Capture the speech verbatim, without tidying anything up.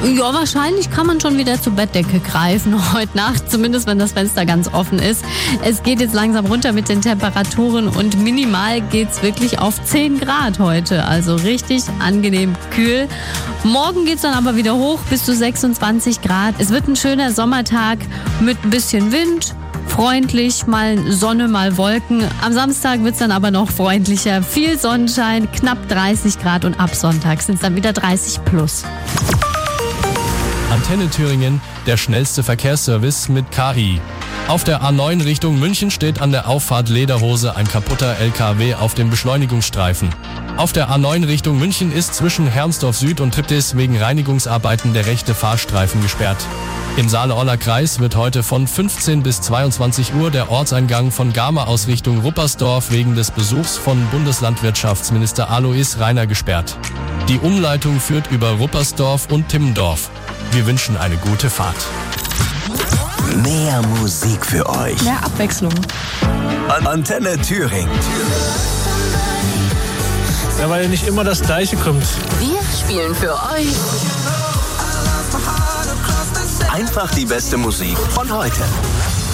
Ja, wahrscheinlich kann man schon wieder zur Bettdecke greifen heute Nacht, zumindest wenn das Fenster ganz offen ist. Es geht jetzt langsam runter mit den Temperaturen und minimal geht's wirklich auf zehn Grad heute, also richtig angenehm kühl. Morgen geht's dann aber wieder hoch bis zu sechsundzwanzig Grad. Es wird ein schöner Sommertag mit ein bisschen Wind. Freundlich, mal Sonne, mal Wolken. Am Samstag wird's dann aber noch freundlicher. Viel Sonnenschein, knapp dreißig Grad und ab Sonntag sind's dann wieder dreißig plus. Antenne Thüringen, der schnellste Verkehrsservice mit K I. Auf der A neun Richtung München steht an der Auffahrt Lederhose ein kaputter L K W auf dem Beschleunigungsstreifen. Auf der A neun Richtung München ist zwischen Hermsdorf Süd und Triptis wegen Reinigungsarbeiten der rechte Fahrstreifen gesperrt. Im Saale-Orler Kreis wird heute von fünfzehn bis zweiundzwanzig Uhr der Ortseingang von Gama aus Richtung Ruppersdorf wegen des Besuchs von Bundeslandwirtschaftsminister Alois Rainer gesperrt. Die Umleitung führt über Ruppersdorf und Timmendorf. Wir wünschen eine gute Fahrt. Mehr Musik für euch. Mehr Abwechslung. Antenne Thüringen. Ja, weil nicht immer das Gleiche kommt. Wir spielen für euch Einfach die beste Musik von heute.